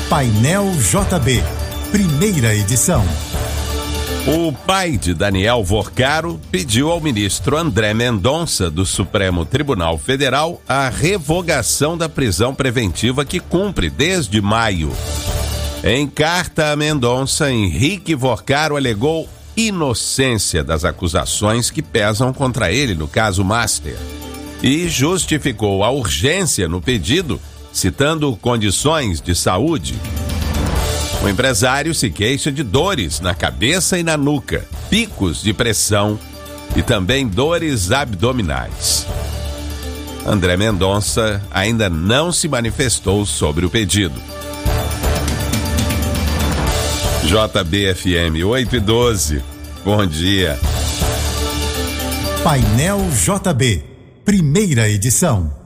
Painel JB, primeira edição. O pai de Daniel Vorcaro pediu ao ministro André Mendonça, do Supremo Tribunal Federal, a revogação da prisão preventiva que cumpre desde maio. Em carta a Mendonça, Henrique Vorcaro alegou inocência das acusações que pesam contra ele no caso Master e justificou a urgência no pedido, citando condições de saúde. O empresário se queixa de dores na cabeça e na nuca, picos de pressão e também dores abdominais. André Mendonça ainda não se manifestou sobre o pedido. JBFM 8:12. Bom dia. Painel JB, primeira edição.